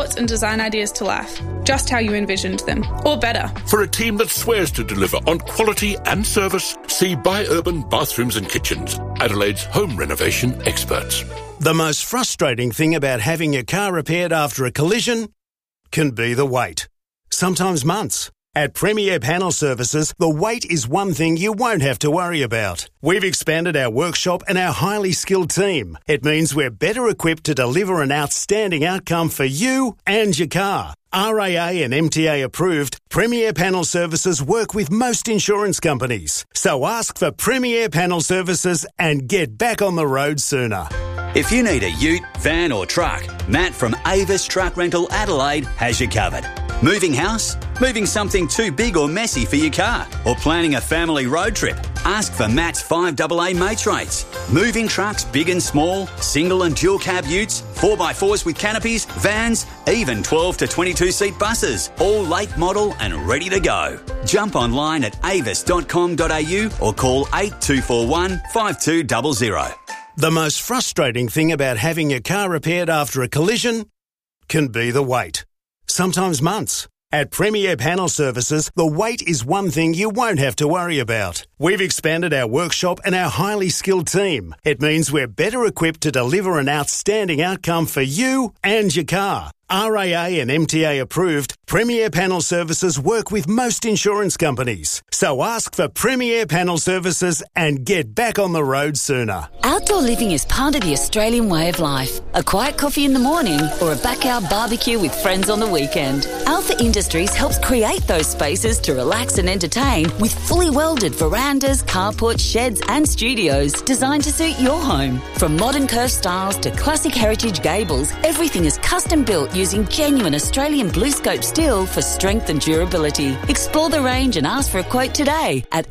thoughts and design ideas to life, just how you envisioned them, or better. For a team that swears to deliver on quality and service, see Bi-Urban Bathrooms and Kitchens, Adelaide's home renovation experts. The most frustrating thing about having your car repaired after a collision can be the wait. Sometimes months. At Premier Panel Services, the wait is one thing you won't have to worry about. We've expanded our workshop and our highly skilled team. It means we're better equipped to deliver an outstanding outcome for you and your car. RAA and MTA approved, Premier Panel Services work with most insurance companies. So ask for Premier Panel Services and get back on the road sooner. If you need a ute, van or truck, Matt from Avis Truck Rental Adelaide has you covered. Moving house? Moving something too big or messy for your car? Or planning a family road trip? Ask for Matt's 5AA mates rates. Moving trucks big and small, single and dual cab utes, 4x4s with canopies, vans, even 12 to 22 seat buses, all late model and ready to go. Jump online at avis.com.au or call 8241 5200. The most frustrating thing about having your car repaired after a collision can be the wait. Sometimes months. At Premier Panel Services, the wait is one thing you won't have to worry about. We've expanded our workshop and our highly skilled team. It means we're better equipped to deliver an outstanding outcome for you and your car. RAA and MTA approved, Premier Panel Services work with most insurance companies. So ask for Premier Panel Services and get back on the road sooner. Outdoor living is part of the Australian way of life. A quiet coffee in the morning or a backyard barbecue with friends on the weekend. Alpha Industries helps create those spaces to relax and entertain with fully welded verandas, carports, sheds and studios designed to suit your home. From modern curved styles to classic heritage gables, everything is custom built using genuine Australian BlueScope steel for strength and durability. Explore the range and ask for a quote today at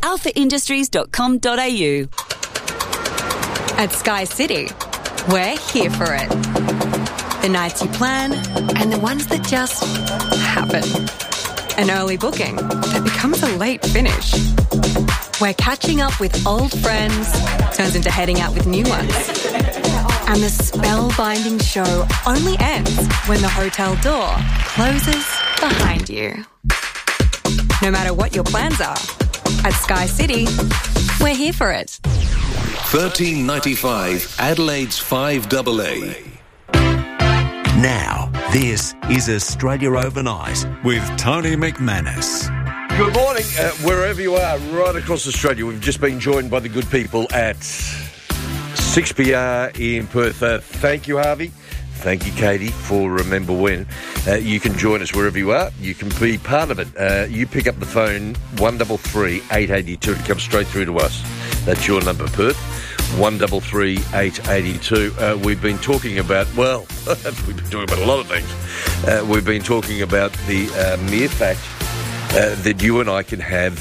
alphaindustries.com.au. At Sky City, we're here for it. The nights you plan and the ones that just happen. An early booking that becomes a late finish. Where catching up with old friends turns into heading out with new ones. And the spellbinding show only ends when the hotel door closes behind you. No matter what your plans are, at Sky City, we're here for it. $13.95 Adelaide's 5AA. Now, this is Australia Overnight with Tony McManus. Good morning, wherever you are, right across Australia. We've just been joined by the good people at 6PR in Perth. Thank you, Harvey. Thank you, Katie, for Remember When. You can join us wherever you are. You can be part of it. You pick up the phone, 133 882 to come straight through to us. That's your number, Perth. 133 882. We've been talking about, well, we've been talking about a lot of things. We've been talking about the mere fact that you and I can have,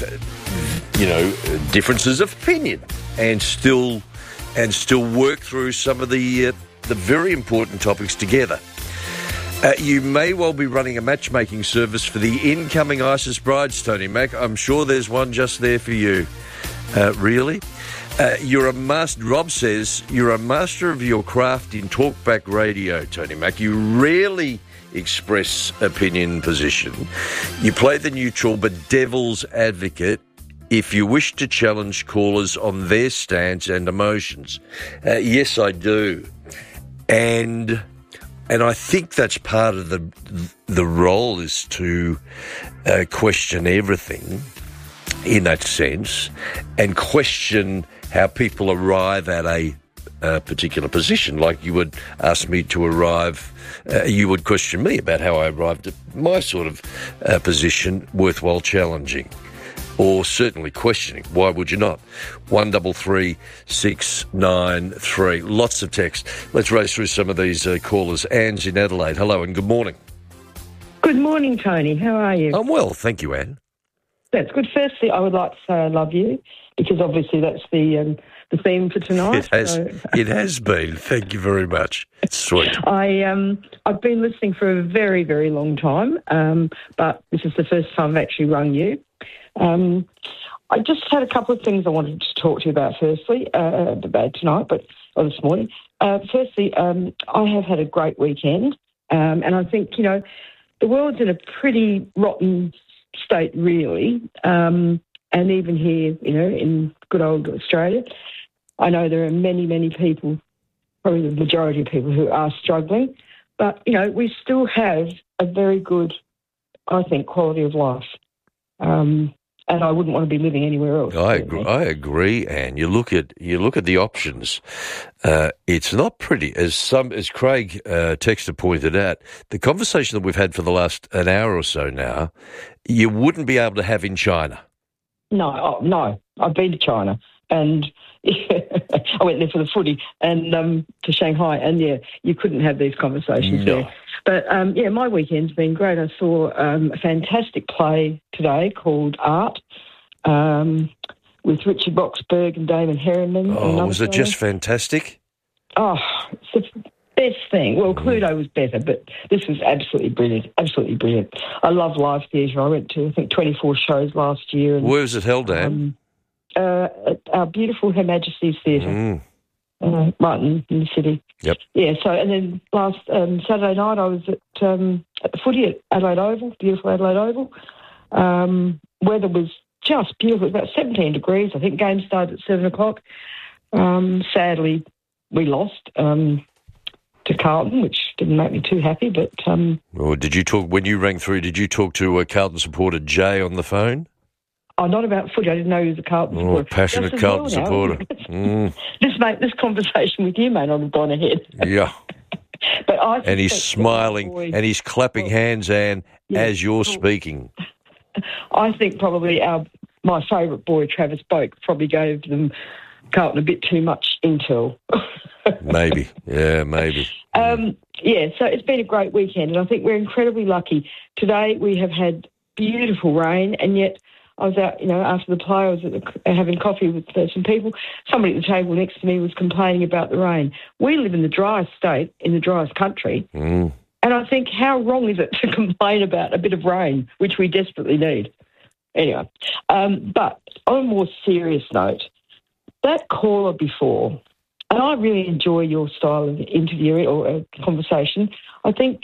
differences of opinion and still work through some of the very important topics together. You may well be running a matchmaking service for the incoming ISIS brides, Tony Mac. I'm sure there's one just there for you. Really? You're a master. Rob says you're a master of your craft in talkback radio, Tony Mac. You rarely express opinion and position. You play the neutral but devil's advocate if you wish to challenge callers on their stance and emotions. Yes, I do. And I think that's part of the role is to question everything in that sense and question how people arrive at a particular position. Like you would ask me to arrive, you would question me about how I arrived at my sort of position, worthwhile challenging. Or certainly questioning. Why would you not? 133 693. Lots of text. Let's race through some of these callers. Anne's in Adelaide. Hello and good morning. Good morning, Tony. How are you? I'm well, thank you, Anne. That's good. Firstly, I would like to say I love you because obviously that's the theme for tonight. It has been. Thank you very much. It's sweet. I've been listening for a very, very long time, but this is the first time I've actually rung you. I just had a couple of things I wanted to talk to you about firstly, about tonight, or this morning. Firstly, I have had a great weekend, And I think, the world's in a pretty rotten state, really. And even here, in good old Australia, I know there are many, many people, probably the majority of people who are struggling. But, we still have a very good, I think, quality of life. And I wouldn't want to be living anywhere else. I agree, Anne. You look at the options. It's not pretty, as Craig Texter pointed out. The conversation that we've had for the last an hour or so now, you wouldn't be able to have in China. No. I've been to China, and I went there for the footy, and to Shanghai, and you couldn't have these conversations there. But my weekend's been great. I saw a fantastic play today called Art, with Richard Roxburgh and Damon Herriman. Oh, was it just fantastic? Oh, it's the best thing. Well, Cluedo was better, but this was absolutely brilliant. Absolutely brilliant. I love live theatre. I went to, I think, 24 shows last year. And, where was it held, Anne? At our beautiful Her Majesty's Theatre, right in the city. Yep. Yeah. So, and then last Saturday night, I was at the footy at Adelaide Oval, beautiful Adelaide Oval. Weather was just beautiful. It was about 17 degrees. I think game started at 7:00. Sadly, we lost to Carlton, which didn't make me too happy. But did you talk when you rang through? Did you talk to a Carlton supporter, Jay, on the phone? Oh, not about footy. I didn't know he was a Carlton supporter. Passionate Carlton supporter. This conversation with you may not have gone ahead. Yeah. But and he's smiling and he's clapping hands, Anne, as you're speaking. I think probably my favourite boy, Travis Boak, probably gave them Carlton a bit too much intel. Maybe. Yeah, maybe. So it's been a great weekend, and I think we're incredibly lucky. Today we have had beautiful rain, and yet I was out, after the play, I was having coffee with some people. Somebody at the table next to me was complaining about the rain. We live in the driest state, in the driest country, and I think how wrong is it to complain about a bit of rain, which we desperately need? Anyway, but on a more serious note, that caller before, and I really enjoy your style of interview or conversation. I think,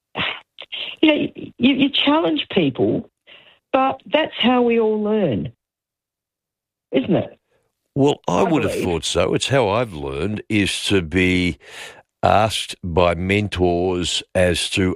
you challenge people, but that's how we all learn, isn't it? Well, I would have thought so. It's how I've learned, is to be asked by mentors as to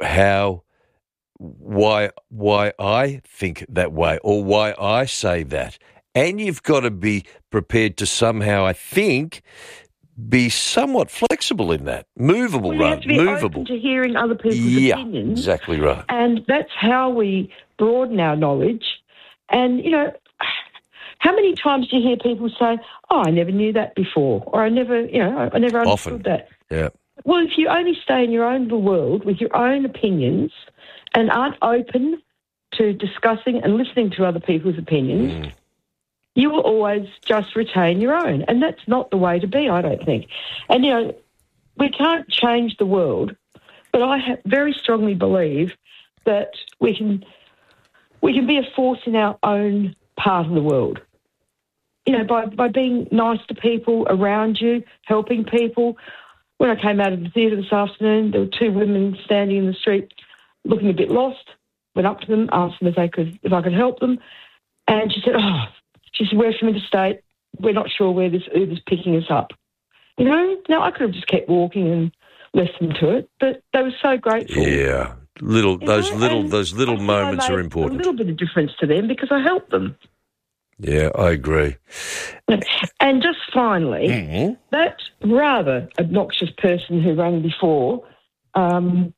why I think that way or why I say that. And you've got to be prepared to somehow, I think, be somewhat flexible in that, movable, you have to be open to hearing other people's opinions. Exactly right. And that's how we broaden our knowledge. And, how many times do you hear people say, I never knew that before, or I never understood that. Yeah. Well, if you only stay in your own little world with your own opinions and aren't open to discussing and listening to other people's opinions, you will always just retain your own. And that's not the way to be, I don't think. And, we can't change the world, but I very strongly believe that we can be a force in our own part of the world. By being nice to people around you, helping people. When I came out of the theatre this afternoon, there were two women standing in the street looking a bit lost. Went up to them, asked them if I could help them. And she said, we're from interstate. We're not sure where this Uber's picking us up. Now I could have just kept walking and left them to it, but they were so grateful. Yeah, those little moments are important. A little bit of difference to them because I helped them. Yeah, I agree. And just finally, that rather obnoxious person who rang before, and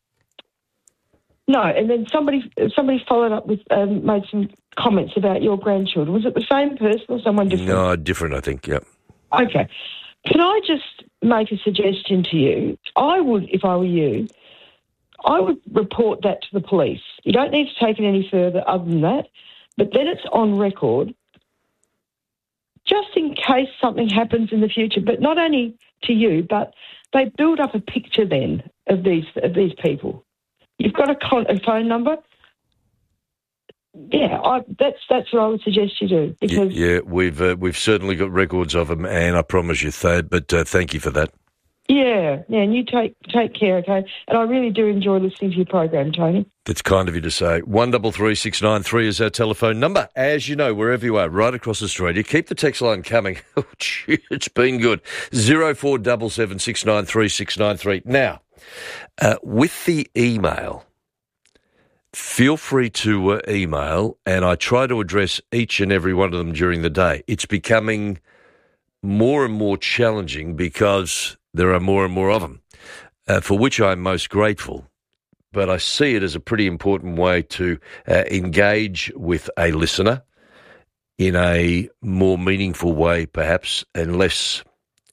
then somebody followed up with made some comments about your grandchildren. Was it the same person or someone different? No, different, I think, yep. Okay. Can I just make a suggestion to you? I would, if I were you, I would report that to the police. You don't need to take it any further other than that, but then it's on record, just in case something happens in the future, but not only to you, but they build up a picture then of these people. You've got a phone number. Yeah, that's what I would suggest you do. Because we've certainly got records of them, and I promise you, Thad. But thank you for that. Yeah, and you take care, okay? And I really do enjoy listening to your program, Tony. That's kind of you to say. 133693 is our telephone number. As you know, wherever you are, right across Australia, keep the text line coming. Oh, gee, it's been good. 0477693693. Now, with the email, feel free to email, and I try to address each and every one of them during the day. It's becoming more and more challenging because there are more and more of them, for which I'm most grateful. But I see it as a pretty important way to engage with a listener in a more meaningful way, perhaps, and less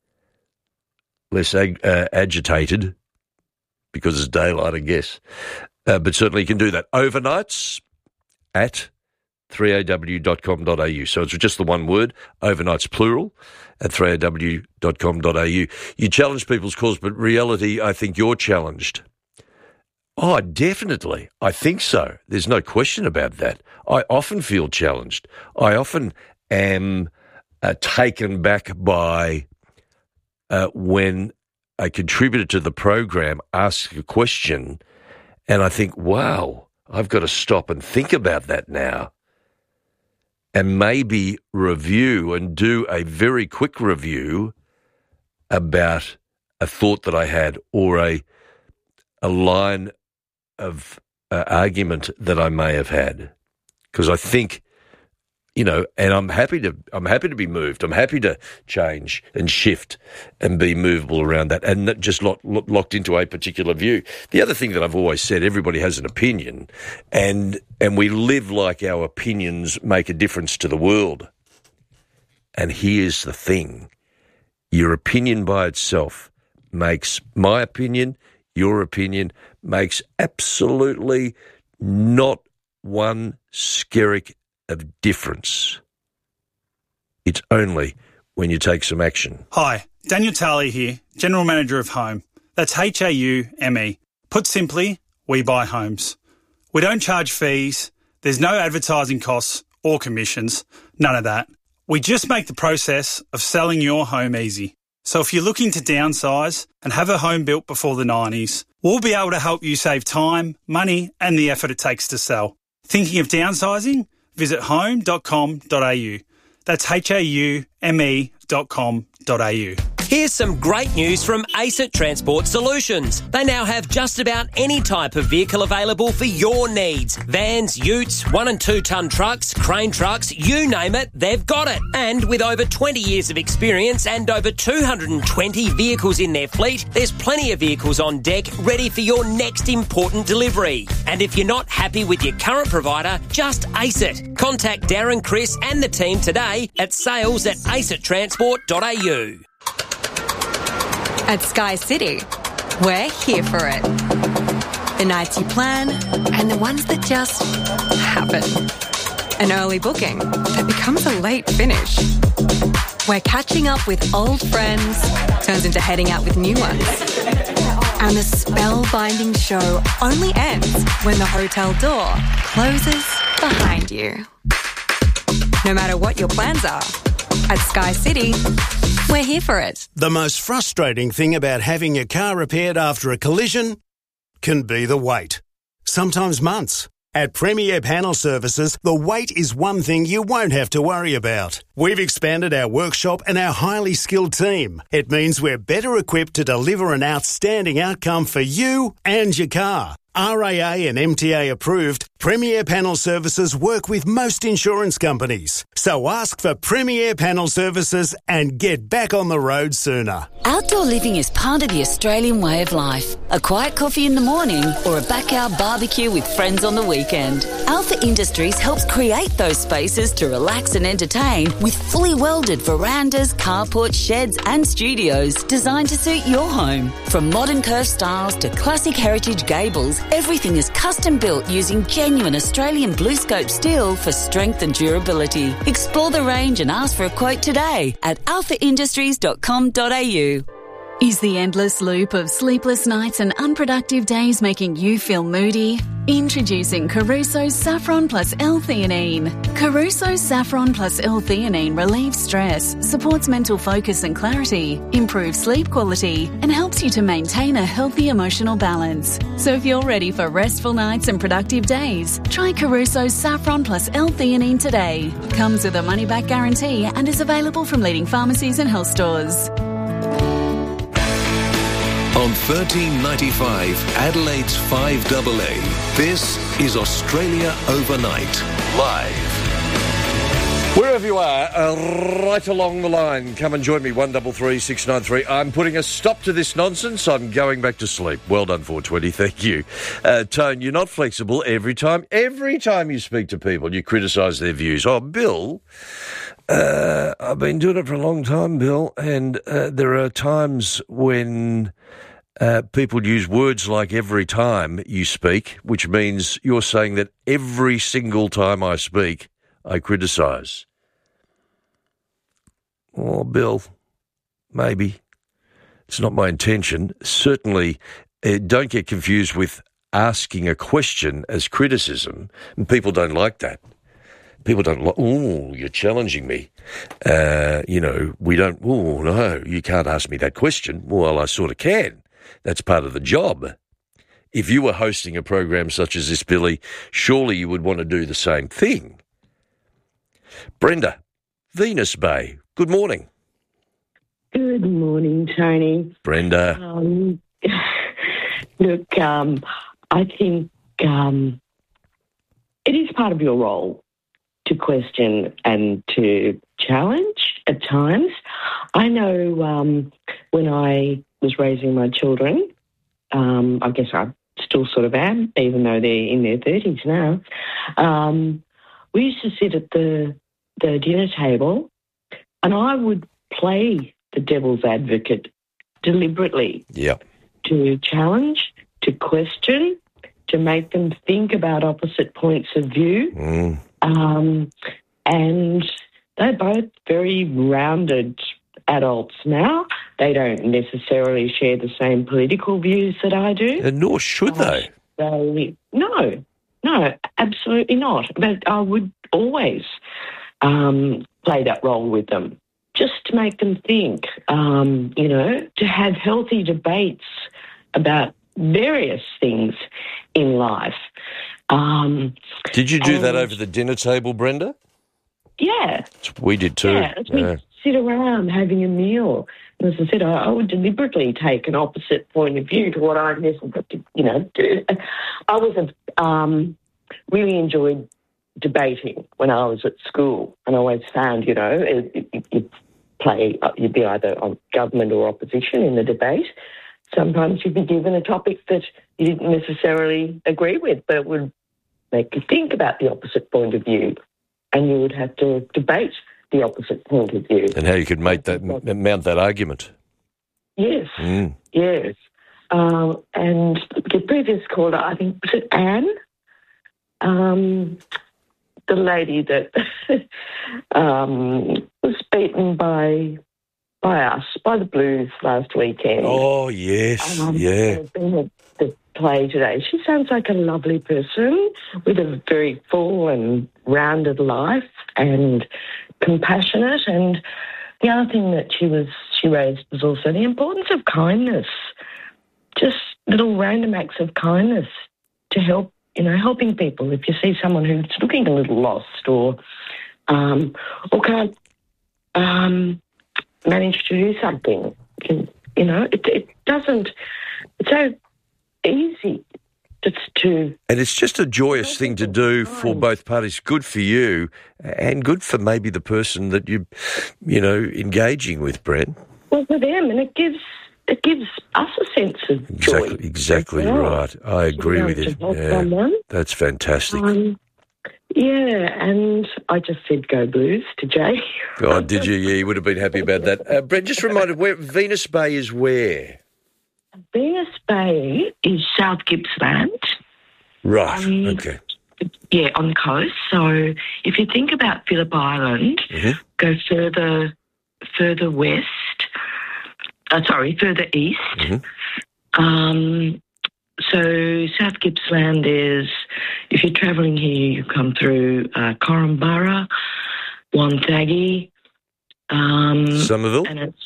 agitated, because it's daylight, I guess. But certainly you can do that. Overnights at 3aw.com.au. So it's just the one word, overnights plural, at 3aw.com.au. You challenge people's cause, but reality, I think you're challenged. Oh, definitely. I think so. There's no question about that. I often feel challenged. I often am taken back by when a contributor to the program asks a question, and I think, wow, I've got to stop and think about that now, and maybe review and do a very quick review about a thought that I had or a line of argument that I may have had. Because I think, you know, and I'm happy to be moved. I'm happy to change and shift and be movable around that and not just locked into a particular view. The other thing that I've always said, everybody has an opinion, and we live like our opinions make a difference to the world. And here's the thing. Your opinion by itself makes my opinion, your opinion, makes absolutely not one skerrick of difference. It's only when you take some action. Hi, Daniel Tarley here, General Manager of Home. That's HAUME. Put simply, we buy homes. We don't charge fees, there's no advertising costs or commissions, none of that. We just make the process of selling your home easy. So if you're looking to downsize and have a home built before the 90s, we'll be able to help you save time, money and the effort it takes to sell. Thinking of downsizing? Visit home.com.au. That's HAUME.com.au. Here's some great news from ASIT Transport Solutions. They now have just about any type of vehicle available for your needs. Vans, utes, 1 and 2 tonne trucks, crane trucks, you name it, they've got it. And with over 20 years of experience and over 220 vehicles in their fleet, there's plenty of vehicles on deck ready for your next important delivery. And if you're not happy with your current provider, just ace it. Contact Darren, Chris and the team today at sales@acittransport.au. At Sky City, we're here for it. The nights you plan and the ones that just happen. An early booking that becomes a late finish. Where catching up with old friends turns into heading out with new ones. And the spellbinding show only ends when the hotel door closes behind you. No matter what your plans are, at Sky City, we're here for it. The most frustrating thing about having your car repaired after a collision can be the wait. Sometimes months. At Premier Panel Services, the wait is one thing you won't have to worry about. We've expanded our workshop and our highly skilled team. It means we're better equipped to deliver an outstanding outcome for you and your car. RAA and MTA approved, Premier Panel Services work with most insurance companies. So ask for Premier Panel Services and get back on the road sooner. Outdoor living is part of the Australian way of life. A quiet coffee in the morning or a backyard barbecue with friends on the weekend. Alpha Industries helps create those spaces to relax and entertain with fully welded verandas, carports, sheds and studios designed to suit your home. From modern curved styles to classic heritage gables, everything is custom built using genuine Australian BlueScope steel for strength and durability. Explore the range and ask for a quote today at alphaindustries.com.au. Is the endless loop of sleepless nights and unproductive days making you feel moody? Introducing Caruso's Saffron Plus L-Theanine. Caruso's Saffron Plus L-Theanine relieves stress, supports mental focus and clarity, improves sleep quality, and helps you to maintain a healthy emotional balance. So if you're ready for restful nights and productive days, try Caruso's Saffron Plus L-Theanine today. Comes with a money-back guarantee and is available from leading pharmacies and health stores. On 1395 Adelaide's 5AA, this is Australia Overnight, live. Wherever you are, right along the line, come and join me, 133 693. I'm putting a stop to this nonsense. I'm going back to sleep. Well done, 420. Thank you. Tone, you're not flexible every time. Every time you speak to people, you criticise their views. Oh, Bill, I've been doing it for a long time, Bill, and there are times when people use words like every time you speak, which means you're saying that every single time I speak, I criticise. Oh, Bill, maybe. It's not my intention. Certainly, don't get confused with asking a question as criticism. And people don't like that. People don't like, oh, you're challenging me. We don't, oh, no, you can't ask me that question. Well, I sort of can. That's part of the job. If you were hosting a program such as this, Billy, surely you would want to do the same thing. Brenda, Venus Bay, good morning. Good morning, Tony. Brenda. Look, I think it is part of your role to question and to challenge at times. I know when I was raising my children, I guess I still sort of am, even though they're in their 30s now, we used to sit at the dinner table and I would play the devil's advocate deliberately. Yep. To challenge, to question, to make them think about opposite points of view. And they're both very rounded adults now. They don't necessarily share the same political views that I do. And nor should they. No, absolutely not. But I would always play that role with them, just to make them think, to have healthy debates about various things in life. Did you do that over the dinner table, Brenda? Yeah. We did too. Yeah, we sit around having a meal. As I said, I would deliberately take an opposite point of view to what I necessarily, do. I really enjoyed debating when I was at school, and I always found, you'd be either on government or opposition in the debate. Sometimes you'd be given a topic that you didn't necessarily agree with, but it would make you think about the opposite point of view, and you would have to debate the opposite point of view. And how you could mount that argument. Yes, yes. And the previous caller, I think, was it Anne? The lady that was beaten by the Blues last weekend. Oh, yes, yeah. The play today. She sounds like a lovely person with a very full and rounded life and compassionate. And the other thing that she raised was also the importance of kindness. Just little random acts of kindness to help, helping people. If you see someone who's looking a little lost or can't manage to do something, it doesn't. It's so easy to. And it's just a joyous thing to do for both parties. Good for you, and good for maybe the person that you engaging with, Brett. Well, for them, and it gives us a sense of joy. Exactly right. I agree with you. Yeah, that's fantastic. And I just said go Blues to Jay. Oh, did you? Yeah, you would have been happy about that. Brett, just reminded, where Venus Bay is where? Venus Bay is South Gippsland. Right, okay. Yeah, on the coast. So if you think about Phillip Island, go further west, further east. Mm-hmm. So South Gippsland is, if you're travelling here, you come through Korumburra, Wonthaggi. Somerville? And it's...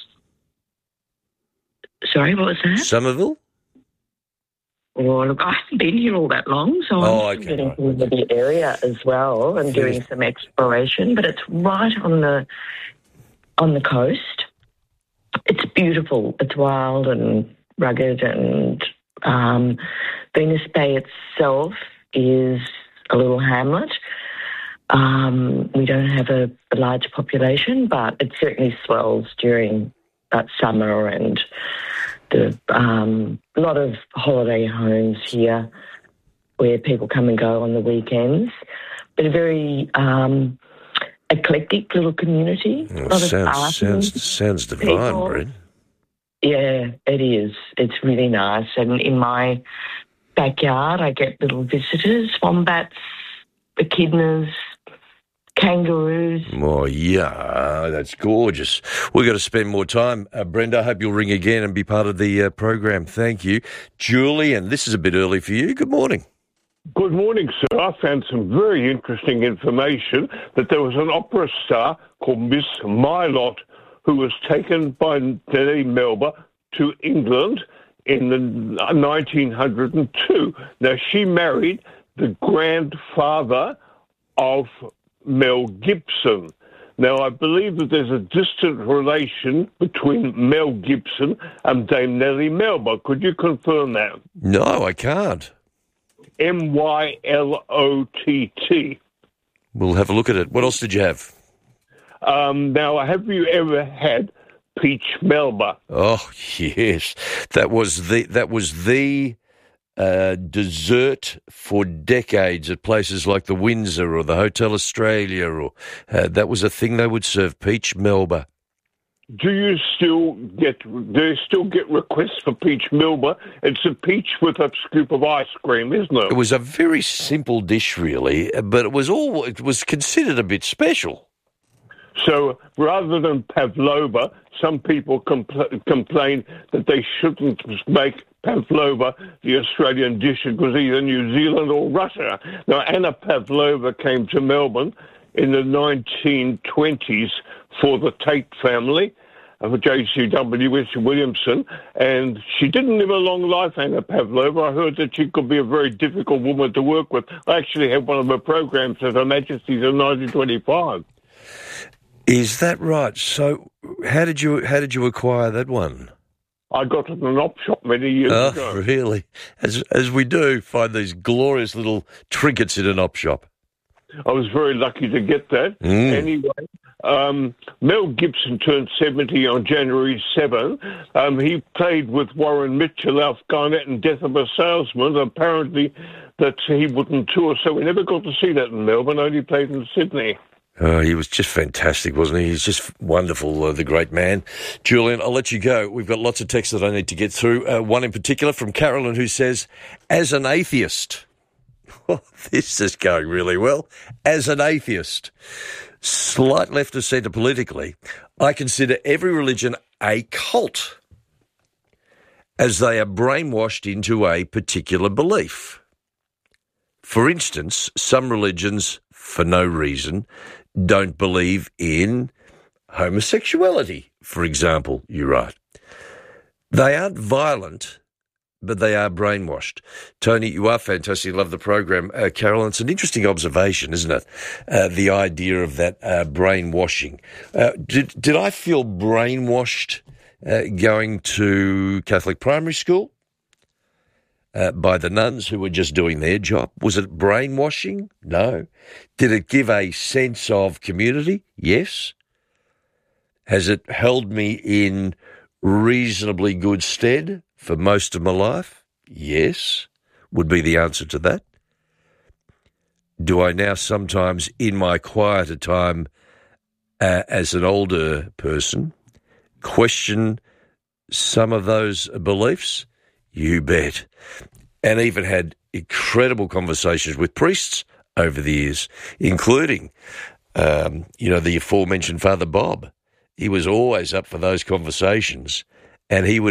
Sorry, what was that? Somerville? Oh, look, I haven't been here all that long, so I'm just getting to the area as well and doing some exploration. But it's right on the coast. It's beautiful. It's wild and rugged, and Venus Bay itself is a little hamlet. We don't have a large population, but it certainly swells during that summer, and the lot of holiday homes here where people come and go on the weekends. But a very eclectic little community. Sounds divine, Bryn. Yeah, it is. It's really nice. And in my backyard, I get little visitors, wombats, echidnas, kangaroos. Oh, yeah, that's gorgeous. We've got to spend more time. Brenda, I hope you'll ring again and be part of the program. Thank you. Julian, this is a bit early for you. Good morning. Good morning, sir. I found some very interesting information that there was an opera star called Miss Mylott who was taken by Nellie Melba to England in 1902. Now, she married the grandfather of Mel Gibson. Now, I believe that there's a distant relation between Mel Gibson and Dame Nellie Melba. Could you confirm that? No, I can't. Mylott. We'll have a look at it. What else did you have? Now, have you ever had peach Melba? Oh, yes. That was the dessert for decades at places like the Windsor or the Hotel Australia, or that was a thing they would serve, peach Melba. Do you still get requests for peach Melba? It's a peach with a scoop of ice cream, isn't it? It was a very simple dish, really, but it was considered a bit special. So rather than pavlova, some people complain that they shouldn't make pavlova the Australian dish. It was either New Zealand or Russia. Now, Anna Pavlova came to Melbourne in the 1920s for the Tate family, for JCW Williamson, and she didn't live a long life, Anna Pavlova. I heard that she could be a very difficult woman to work with. I actually had one of her programs at Her Majesty's in 1925. Is that right? So how did you acquire that one? I got it in an op shop many years ago. Oh, really? As we do find these glorious little trinkets in an op shop. I was very lucky to get that. Anyway, Mel Gibson turned 70 on January 7. He played with Warren Mitchell, Alf Garnett, and Death of a Salesman. Apparently that he wouldn't tour, so we never got to see that in Melbourne, only played in Sydney. Oh, he was just fantastic, wasn't he? He's just wonderful, the great man. Julian, I'll let you go. We've got lots of texts that I need to get through. One in particular from Carolyn, who says, as an atheist, this is going really well, as an atheist, slight left of centre politically, I consider every religion a cult, as they are brainwashed into a particular belief. For instance, some religions, for no reason, don't believe in homosexuality, for example, you write. They aren't violent, but they are brainwashed. Tony, you are fantastic. Love the program. Carolyn, it's an interesting observation, isn't it? The idea of that brainwashing. Did I feel brainwashed going to Catholic primary school by the nuns who were just doing their job? Was it brainwashing? No. Did it give a sense of community? Yes. Has it held me in reasonably good stead for most of my life? Yes, would be the answer to that. Do I now sometimes, in my quieter time as an older person, question some of those beliefs? You bet. And even had incredible conversations with priests over the years, including, the aforementioned Father Bob. He was always up for those conversations And he would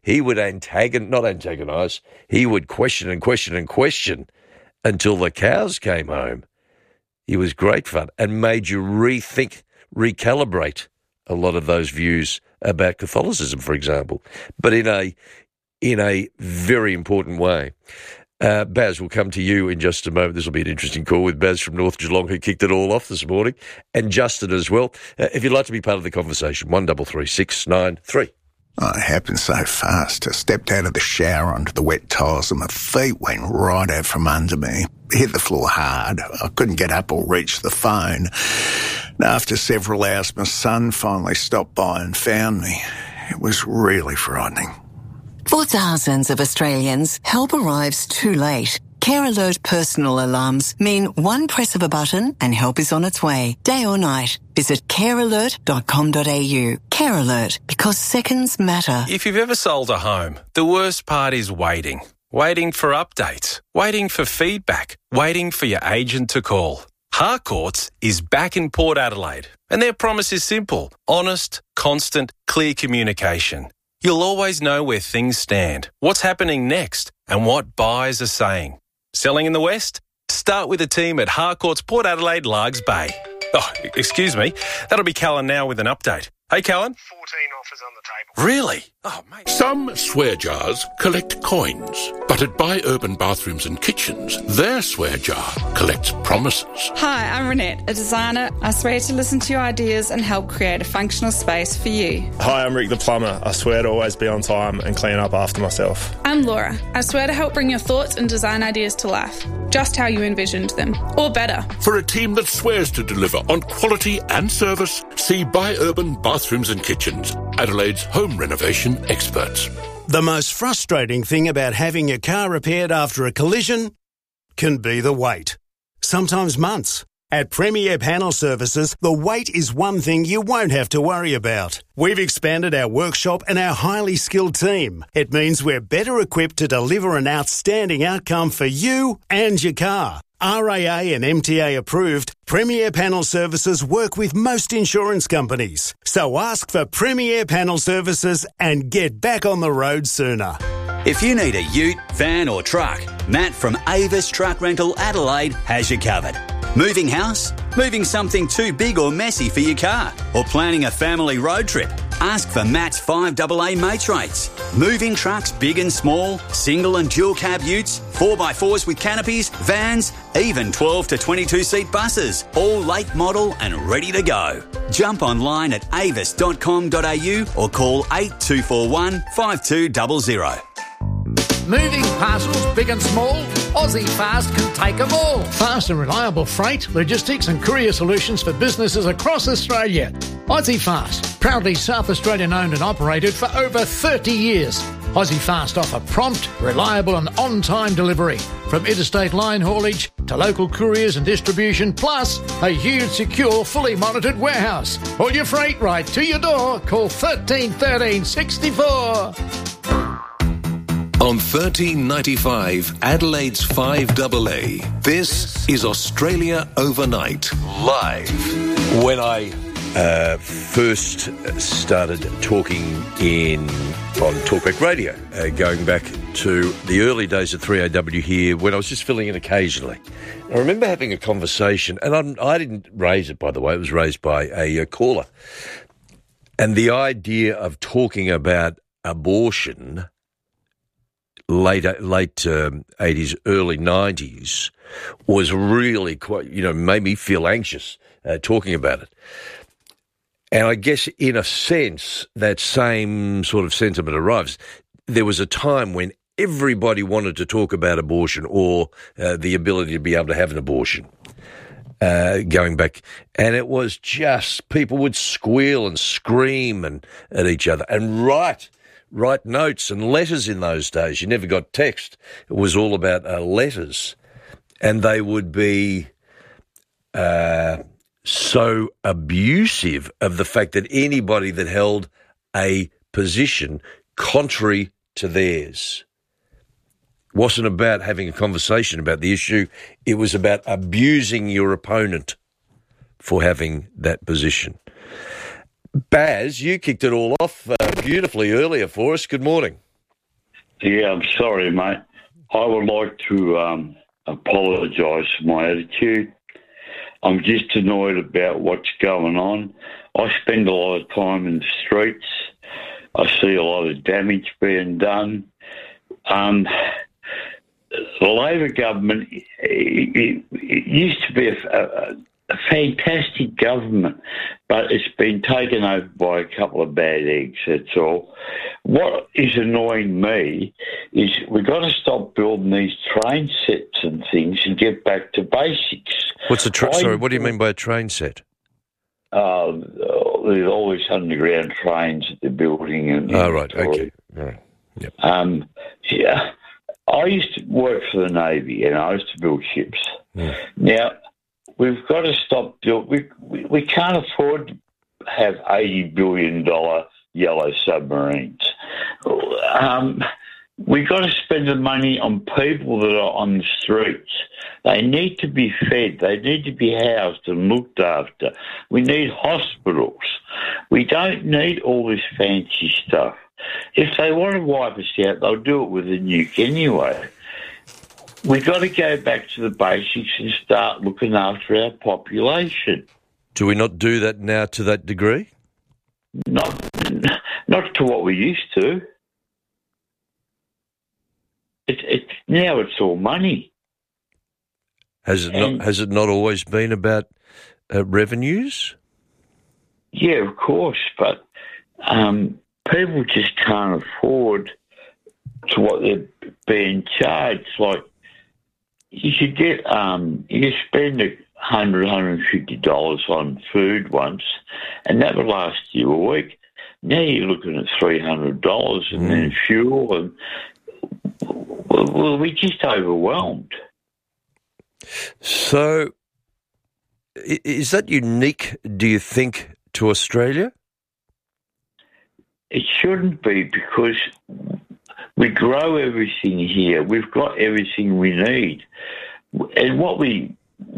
not antagonise, he would question and question and question until the cows came home. He was great fun and made you rethink, recalibrate a lot of those views about Catholicism, for example, but in a very important way. Baz, we'll come to you in just a moment. This will be an interesting call with Baz from North Geelong, who kicked it all off this morning, and Justin as well. If you'd like to be part of the conversation, 133 693. Oh, it happened so fast. I stepped out of the shower onto the wet tiles and my feet went right out from under me. Hit the floor hard. I couldn't get up or reach the phone. And after several hours, my son finally stopped by and found me. It was really frightening. For thousands of Australians, help arrives too late. Care Alert personal alarms mean one press of a button and help is on its way, day or night. Visit carealert.com.au. Care Alert, because seconds matter. If you've ever sold a home, the worst part is waiting. Waiting for updates, waiting for feedback, waiting for your agent to call. Harcourts is back in Port Adelaide, and their promise is simple: honest, constant, clear communication. You'll always know where things stand, what's happening next, and what buyers are saying. Selling in the West? Start with a team at Harcourts Port Adelaide, Largs Bay. Oh, excuse me. That'll be Callan now with an update. Hey, Callan. 14 offers on the table. Really? Oh, mate. Some swear jars collect coins, but at Buy Urban Bathrooms and Kitchens, their swear jar collects promises. Hi, I'm Renette, a designer. I swear to listen to your ideas and help create a functional space for you. Hi, I'm Rick the plumber. I swear to always be on time and clean up after myself. I'm Laura. I swear to help bring your thoughts and design ideas to life, just how you envisioned them, or better. For a team that swears to deliver on quality and service, see Buy Urban Bathrooms and Kitchens, Adelaide's home renovation experts. The most frustrating thing about having your car repaired after a collision can be the wait. Sometimes months. At Premier Panel Services, the wait is one thing you won't have to worry about. We've expanded our workshop and our highly skilled team. It means we're better equipped to deliver an outstanding outcome for you and your car. RAA and MTA approved, Premier Panel Services work with most insurance companies. So ask for Premier Panel Services and get back on the road sooner. If you need a ute, van or truck, Matt from Avis Truck Rental Adelaide has you covered. Moving house? Moving something too big or messy for your car? Or planning a family road trip? Ask for Matt's 5AA mates rates. Moving trucks big and small, single and dual cab utes, 4x4s with canopies, vans, even 12 to 22 seat buses, all late model and ready to go. Jump online at avis.com.au or call 8241 5200. Moving parcels, big and small, Aussie Fast can take them all. Fast and reliable freight, logistics and courier solutions for businesses across Australia. Aussie Fast, proudly South Australian owned and operated for over 30 years. Aussie Fast offer prompt, reliable and on-time delivery, from interstate line haulage to local couriers and distribution, plus a huge, secure, fully monitored warehouse. All your freight right to your door. Call 13 13 64. On 1395 Adelaide's 5AA, this is Australia Overnight, live. When I first started talking on Talkback Radio, going back to the early days of 3AW here, when I was just filling in occasionally, I remember having a conversation, and I didn't raise it, by the way, it was raised by a caller, and the idea of talking about abortion late 80s, early 90s was really quite, made me feel anxious talking about it. And I guess in a sense, that same sort of sentiment arrives. There was a time when everybody wanted to talk about abortion or the ability to be able to have an abortion. Going back, and it was just, people would squeal and scream at each other and write notes and letters in those days. You never got text. It was all about letters. And they would be so abusive of the fact that anybody that held a position contrary to theirs wasn't about having a conversation about the issue. It was about abusing your opponent for having that position. Baz, you kicked it all off beautifully earlier for us. Good morning. Yeah, I'm sorry, mate. I would like to apologise for my attitude. I'm just annoyed about what's going on. I spend a lot of time in the streets. I see a lot of damage being done. The Labor government, it used to be a fantastic government, but it's been taken over by a couple of bad eggs, that's all. What is annoying me is we've got to stop building these train sets and things and get back to basics. What's a sorry, what do you mean by a train set? There's all these underground trains that they're building. Right, okay. All right. Yep. Yeah, I used to work for the Navy and I used to build ships. Now, we've got to stop. We can't afford to have $80 billion yellow submarines. We've got to spend the money on people that are on the streets. They need to be fed. They need to be housed and looked after. We need hospitals. We don't need all this fancy stuff. If they want to wipe us out, they'll do it with a nuke anyway. We've got to go back to the basics and start looking after our population. Do we not do that now to that degree? Not to what we used to. Now it's all money. Has it not always been about revenues? Yeah, of course, but people just can't afford to what they're being charged. Like you should get you spend $150 on food once, and that would last you a week. Now you're looking at $300, and then fuel, and we're just overwhelmed. So, is that unique, do you think, to Australia? It shouldn't be, because we grow everything here. We've got everything we need. And what we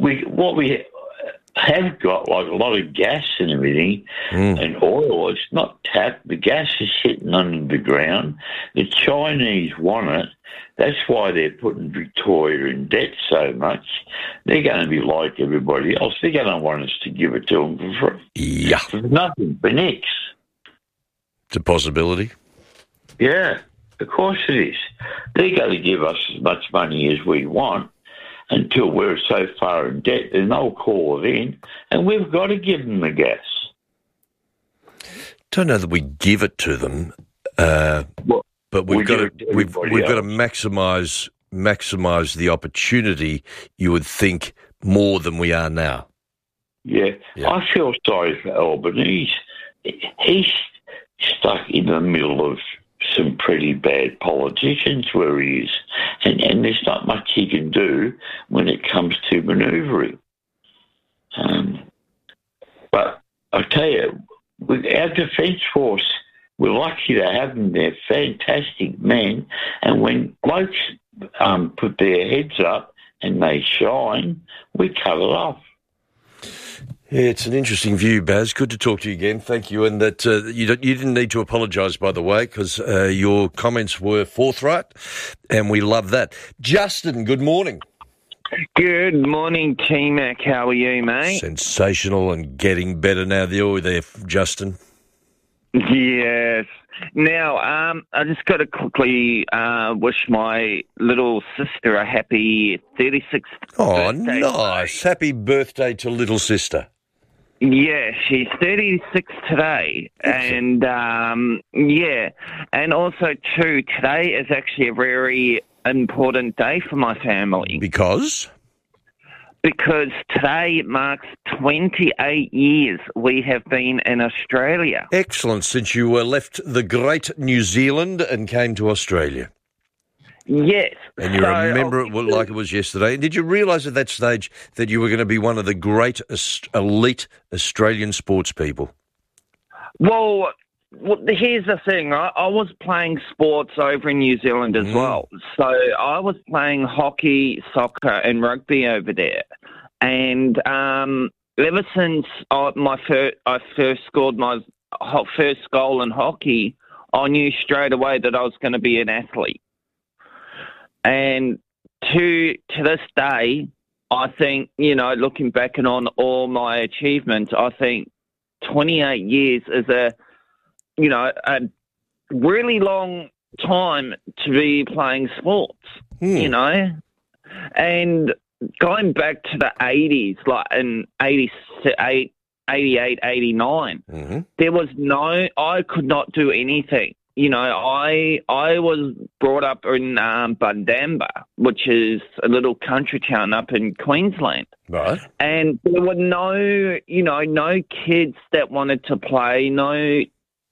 have got, like a lot of gas and everything, and oil, it's not tapped. The gas is sitting under the ground. The Chinese want it. That's why they're putting Victoria in debt so much. They're going to be like everybody else. They're going to want us to give it to them for free. Yeah. For nothing, for nix. It's a possibility. Yeah, of course it is. They're going to give us as much money as we want until we're so far in debt, then they'll call it in, and we've got to give them the gas. Don't know that we give it to them, but we've got to maximise the opportunity. You would think more than we are now. Yeah. I feel sorry for Albanese. He's stuck in the middle of some pretty bad politicians where he is, and there's not much he can do when it comes to manoeuvring. But I tell you, with our Defence Force, we're lucky to have them. They're fantastic men, and when blokes put their heads up and they shine, we cut it off. Yeah, it's an interesting view, Baz. Good to talk to you again. Thank you. And that you didn't need to apologise, by the way, because your comments were forthright, and we love that. Justin, good morning. Good morning, T-Mac. How are you, mate? Sensational and getting better now. You're there, Justin. Yes. Now, I just got to quickly wish my little sister a happy 36th birthday. Nice. Happy birthday to little sister. Yeah, she's 36 today. And, and also, too, today is actually a very important day for my family. Because? Because today marks 28 years we have been in Australia. Excellent, since you left the great New Zealand and came to Australia. Yes. And you remember it like it was yesterday. And did you realise at that stage that you were going to be one of the great elite Australian sports people? Well, here's the thing. I was playing sports over in New Zealand as well. So I was playing hockey, soccer and rugby over there. And ever since I first scored my first goal in hockey, I knew straight away that I was going to be an athlete. And to this day, I think, looking back on all my achievements, I think 28 years is a really long time to be playing sports, And going back to the 80s, like in 88, 89, there was I could not do anything. I was brought up in Bundamba, which is a little country town up in Queensland. Right. And there were no kids that wanted to play, no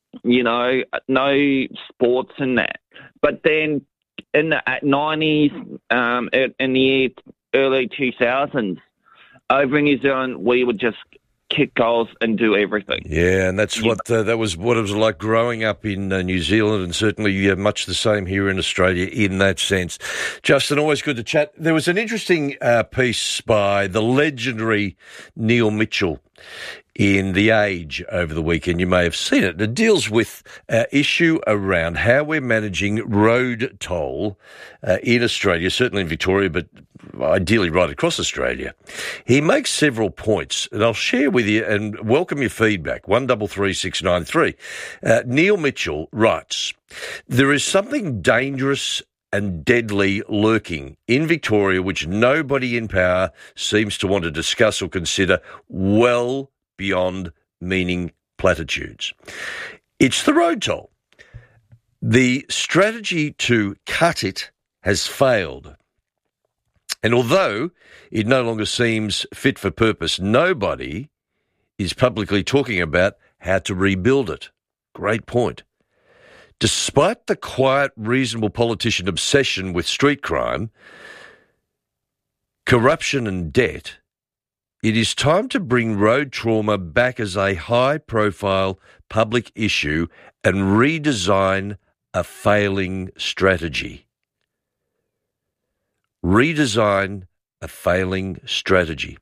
sports in that. But then in the 90s, in the early 2000s, over in New Zealand, we would just kick goals and do everything. Yeah, and that's what that was what it was like growing up in New Zealand, and certainly much the same here in Australia in that sense. Justin, always good to chat. There was an interesting piece by the legendary Neil Mitchell in The Age over the weekend. You may have seen it. It deals with issue around how we're managing road toll in Australia, certainly in Victoria, but ideally right across Australia. He makes several points, and I'll share with you and welcome your feedback. 133693. Neil Mitchell writes, "There is something dangerous and deadly lurking in Victoria which nobody in power seems to want to discuss or consider well beyond meaning platitudes. It's the road toll. The strategy to cut it has failed. And although it no longer seems fit for purpose, nobody is publicly talking about how to rebuild it." Great point. "Despite the quiet, reasonable politician obsession with street crime, corruption and debt, it is time to bring road trauma back as a high-profile public issue and redesign a failing strategy." Redesign a failing strategy.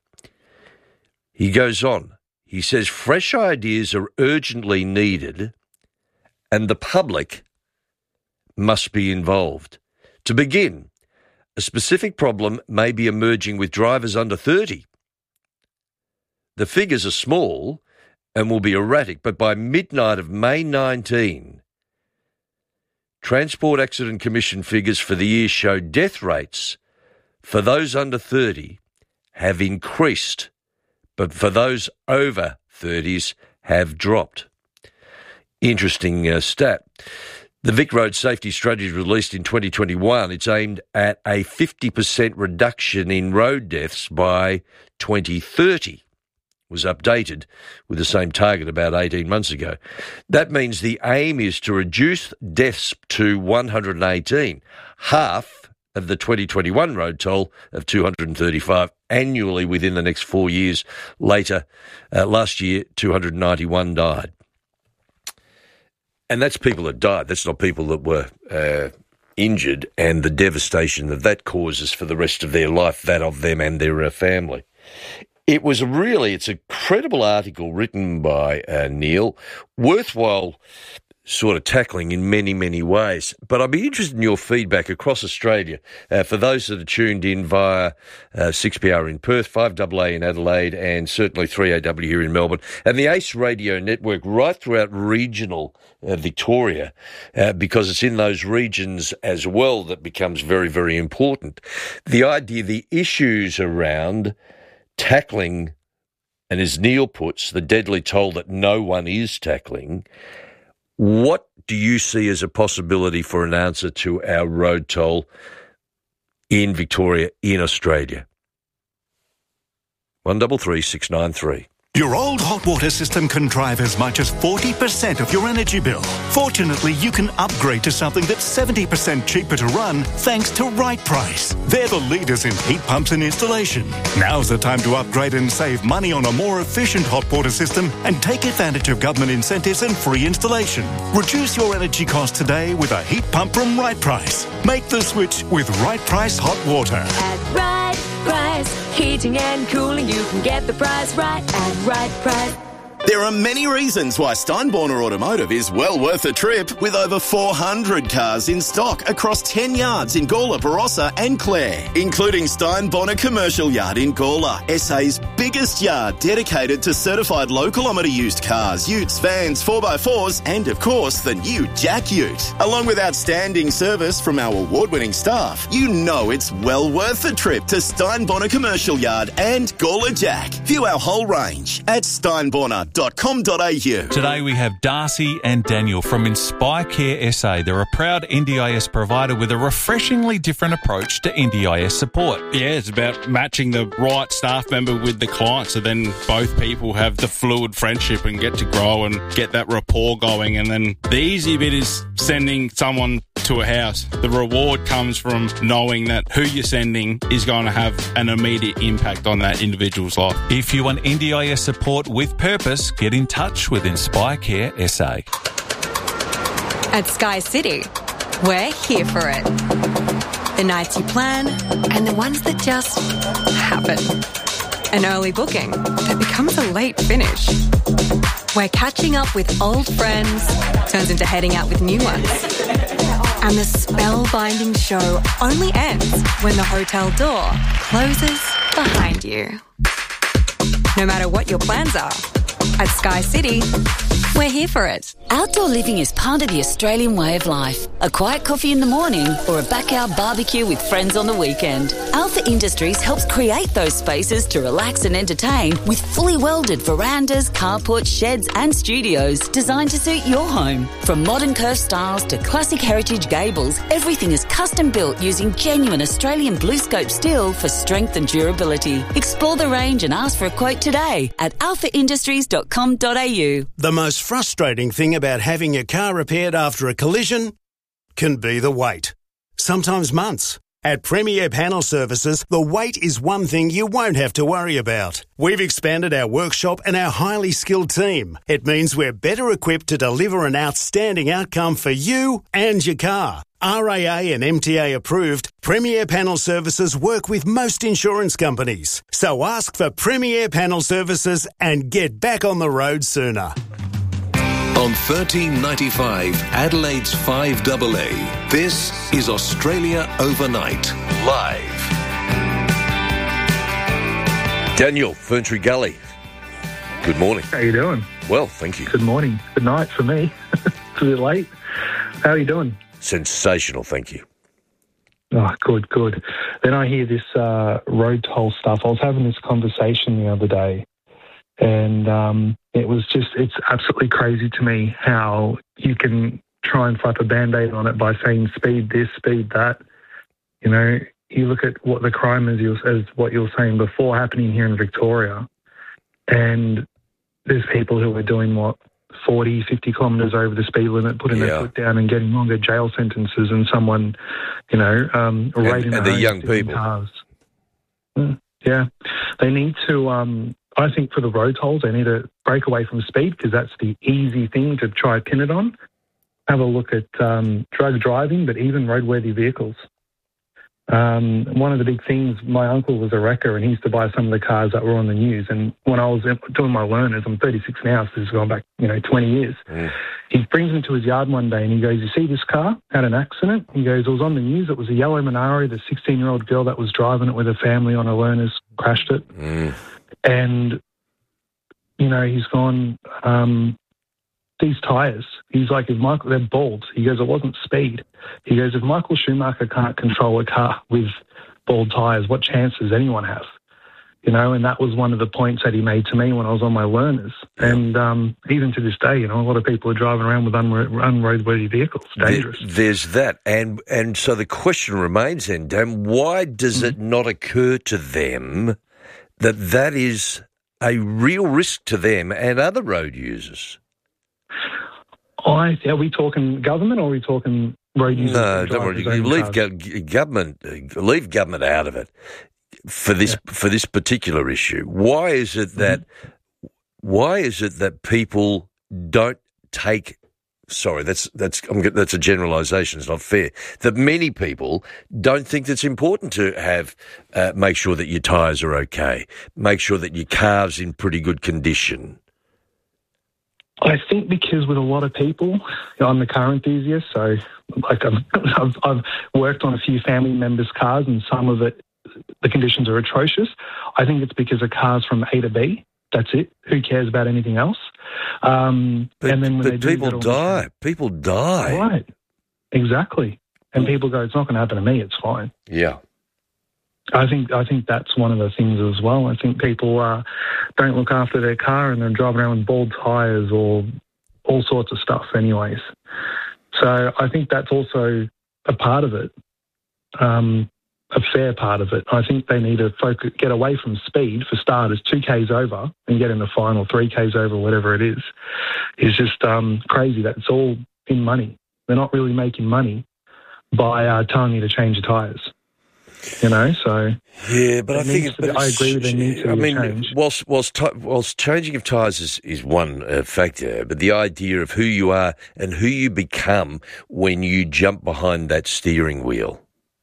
He goes on. He says fresh ideas are urgently needed and the public must be involved. To begin, a specific problem may be emerging with drivers under 30. The figures are small and will be erratic, but by midnight of May 19, Transport Accident Commission figures for the year show death rates for those under 30 have increased, but for those over 30s have dropped. Interesting stat. The Vic Road Safety Strategy released in 2021, it's aimed at a 50% reduction in road deaths by 2030. Was updated with the same target about 18 months ago. That means the aim is to reduce deaths to 118, half of the 2021 road toll of 235 annually within the next 4 years. Last year, 291 died. And that's people that died. That's not people that were injured, and the devastation that causes for the rest of their life, that of them and their family. It's a credible article written by Neil, worthwhile sort of tackling in many, many ways. But I'd be interested in your feedback across Australia. For those that are tuned in via 6PR in Perth, 5AA in Adelaide, and certainly 3AW here in Melbourne, and the ACE radio network right throughout regional Victoria, because it's in those regions as well that becomes very, very important. The issues around tackling, and as Neil puts, the deadly toll that no one is tackling. What do you see as a possibility for an answer to our road toll in Victoria, in Australia? 133693. Your old hot water system can drive as much as 40% of your energy bill. Fortunately, you can upgrade to something that's 70% cheaper to run thanks to Right Price. They're the leaders in heat pumps and installation. Now's the time to upgrade and save money on a more efficient hot water system and take advantage of government incentives and free installation. Reduce your energy costs today with a heat pump from Right Price. Make the switch with Right Price Hot Water. At Right Price, heating and cooling, you can get the price right at Right Price. There are many reasons why Steinborner Automotive is well worth a trip, with over 400 cars in stock across 10 yards in Gawler, Barossa and Clare, including Steinborner Commercial Yard in Gawler, SA's biggest yard dedicated to certified low-kilometre used cars, utes, vans, 4x4s and, of course, the new Jack Ute. Along with outstanding service from our award-winning staff, you know it's well worth a trip to Steinborner Commercial Yard and Gawler Jack. View our whole range at steinborner.com.au. Today we have Darcy and Daniel from Inspire Care SA. They're a proud NDIS provider with a refreshingly different approach to NDIS support. Yeah, it's about matching the right staff member with the client, so then both people have the fluid friendship and get to grow and get that rapport going. And then the easy bit is sending someone to a house. The reward comes from knowing that who you're sending is going to have an immediate impact on that individual's life. If you want NDIS support with purpose, get in touch with Inspire Care SA. At Sky City, we're here for it. The nights you plan and the ones that just happen. An early booking that becomes a late finish. Where catching up with old friends turns into heading out with new ones. And the spellbinding show only ends when the hotel door closes behind you. No matter what your plans are, at Sky City, we're here for it. Outdoor living is part of the Australian way of life. A quiet coffee in the morning or a backyard barbecue with friends on the weekend. Alpha Industries helps create those spaces to relax and entertain with fully welded verandas, carports, sheds and studios designed to suit your home. From modern curved styles to classic heritage gables, everything is custom built using genuine Australian blue scope steel for strength and durability. Explore the range and ask for a quote today at alphaindustries.com.au. The most frustrating thing about having your car repaired after a collision can be the wait. Sometimes months. At Premier Panel Services, the wait is one thing you won't have to worry about. We've expanded our workshop and our highly skilled team. It means we're better equipped to deliver an outstanding outcome for you and your car. RAA and MTA approved, Premier Panel Services work with most insurance companies. So ask for Premier Panel Services and get back on the road sooner. On 1395 Adelaide's 5AA, this is Australia Overnight, live. Daniel, Ferntree Gully, good morning. How you doing? Well, thank you. Good morning. Good night for me. It's a bit late. How are you doing? Sensational, thank you. Oh, good. Then I hear this road toll stuff. I was having this conversation the other day, and it's absolutely crazy to me how you can try and slap a Band-Aid on it by saying speed this, speed that. You know, you look at what the crime is, as what you were saying before, happening here in Victoria, and there's people who are doing, 40, 50 kilometres over the speed limit, putting their foot down and getting longer jail sentences than someone, raiding and the young people. Cars. Yeah. They need to, I think for the road tolls, they need to break away from speed because that's the easy thing to try to pin it on. Have a look at drug driving, but even roadworthy vehicles. One of the big things, my uncle was a wrecker and he used to buy some of the cars that were on the news. And when I was doing my learners, I'm 36 now, so this is going back, 20 years. He brings them to his yard one day and he goes, you see this car had an accident? He goes, it was on the news. It was a yellow Minari. The 16-year-old girl that was driving it with her family on her learners crashed it. And, he's gone, these tyres, he's like, they're bald. He goes, it wasn't speed. He goes, if Michael Schumacher can't control a car with bald tyres, what chance does anyone have? And that was one of the points that he made to me when I was on my learners. And even to this day, a lot of people are driving around with unroadworthy vehicles. Dangerous. There's that. And so the question remains then, Dan, why does it not occur to them that is a real risk to them and other road users? Are we talking government or are we talking road users? No, don't worry. Leave government out of it for this particular issue. Why is it that people don't take? Sorry, that's a generalisation. It's not fair. That many people don't think it's important to have make sure that your tyres are okay, make sure that your car's in pretty good condition. I think because with a lot of people, I'm a car enthusiast, so like I've worked on a few family members' cars, and some of it, the conditions are atrocious. I think it's because the car's from A to B. That's it. Who cares about anything else? And then when people die. People die. Right. Exactly. And people go, it's not going to happen to me. It's fine. Yeah. I think that's one of the things as well. I think people don't look after their car and they're driving around with bald tyres or all sorts of stuff anyways. So I think that's also a part of it, a fair part of it. I think they need to get away from speed for starters, 2Ks over and get in the final, 3Ks over, whatever it is. It's just crazy that it's all in money. They're not really making money by telling you to change your tyres. You know, so yeah, but I think I agree with the need to be changed. Whilst changing of tyres is one factor, but the idea of who you are and who you become when you jump behind that steering wheel,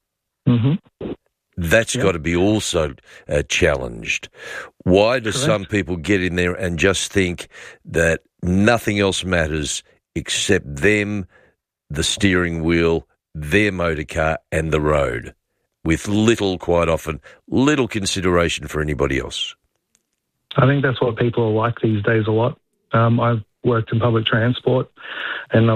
that's got to be also challenged. Why do some people get in there and just think that nothing else matters except them, the steering wheel, their motor car, and the road? With quite often, little consideration for anybody else. I think that's what people are like these days a lot. I've worked in public transport, and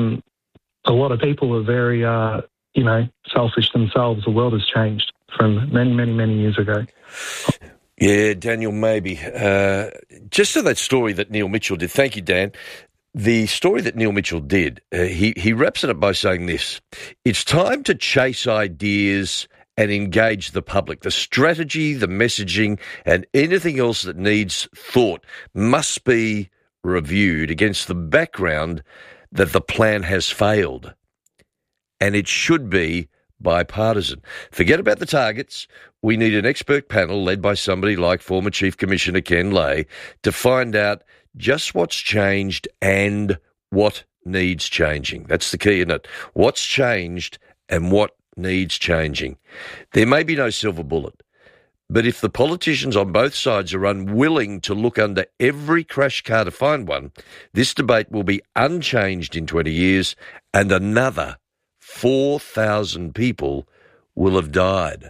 a lot of people are very, selfish themselves. The world has changed from many, many, many years ago. Yeah, Daniel, maybe. Just to that story that Neil Mitchell did. Thank you, Dan. The story that Neil Mitchell did, he wraps it up by saying this: it's time to chase ideas and engage the public. The strategy, the messaging, and anything else that needs thought must be reviewed against the background that the plan has failed. And it should be bipartisan. Forget about the targets. We need an expert panel led by somebody like former Chief Commissioner Ken Lay to find out just what's changed and what needs changing. That's the key, isn't it? What's changed and what needs changing. There may be no silver bullet, but if the politicians on both sides are unwilling to look under every crash car to find one, this debate will be unchanged in 20 years and another 4,000 people will have died.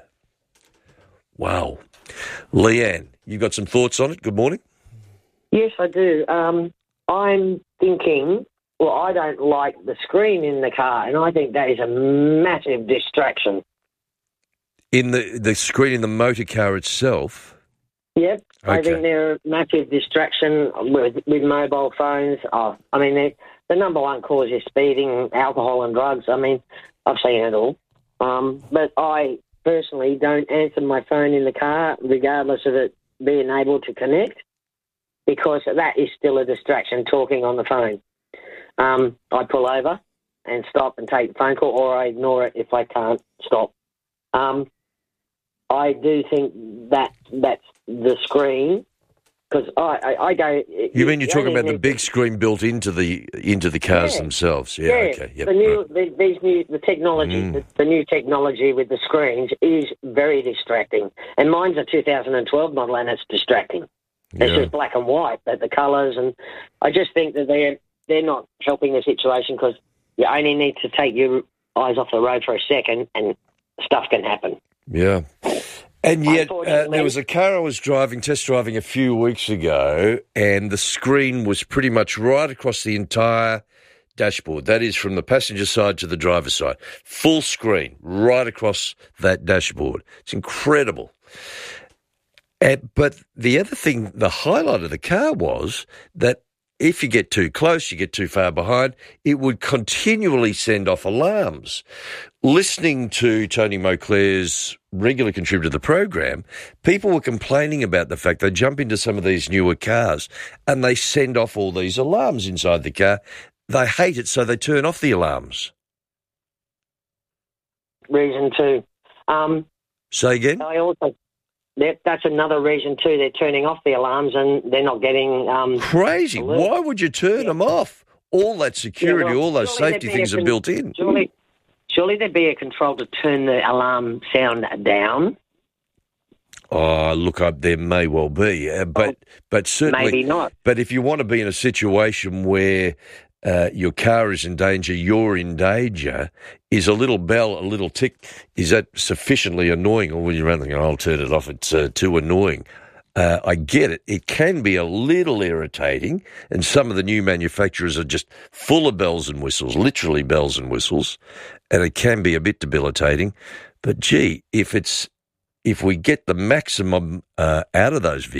Wow. Leanne, you got some thoughts on it? Good morning. Yes, I do. I'm thinking, well, I don't like the screen in the car, and I think that is a massive distraction. In the screen in the motor car itself? Yep. Okay. I think they're a massive distraction with mobile phones. I mean, the number one cause is speeding, alcohol and drugs. I mean, I've seen it all. But I personally don't answer my phone in the car, regardless of it being able to connect, because that is still a distraction, talking on the phone. I pull over and stop and take the phone call, or I ignore it if I can't stop. I do think that's the screen, because I go... You mean you're talking about the big screen built into the cars themselves? Yeah, okay. Yep. The technology, the new technology with the screens is very distracting. And mine's a 2012 model, and it's distracting. Yeah. It's just black and white, but the colours, and I just think that they're not helping the situation, because you only need to take your eyes off the road for a second and stuff can happen. Yeah. And yet there was a car I was test driving a few weeks ago, and the screen was pretty much right across the entire dashboard. That is, from the passenger side to the driver's side. Full screen, right across that dashboard. It's incredible. But the other thing, the highlight of the car was that if you get too close, you get too far behind, it would continually send off alarms. Listening to Tony Moclair's regular contributor to the program, people were complaining about the fact they jump into some of these newer cars and they send off all these alarms inside the car. They hate it, so they turn off the alarms. Reason two. Say again? That's another reason too. They're turning off the alarms and they're not getting... Crazy. Alerts. Why would you turn them off? All that security, all those safety things are built in. Surely there'd be a control to turn the alarm sound down. Oh, look, there may well be, but certainly maybe not. But if you want to be in a situation where your car is in danger, you're in danger, is a little bell, a little tick, is that sufficiently annoying? Or when you're running, I'll turn it off, it's too annoying. I get it. It can be a little irritating, and some of the new manufacturers are just full of bells and whistles, literally bells and whistles, and it can be a bit debilitating. But gee, if we get the maximum out of those vehicles,